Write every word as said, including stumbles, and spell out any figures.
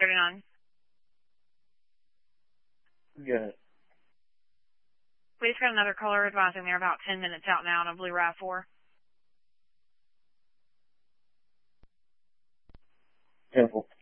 thirty-nine. Good. We just got another caller advising they're about ten minutes out now on a blue RAV four. Careful.